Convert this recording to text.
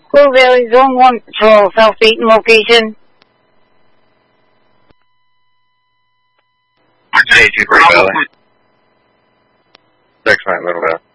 Blue Valley Zone 1 Patrol, South Dayton location. Hey, 2 Blue Valley. 6 9 Little Valley.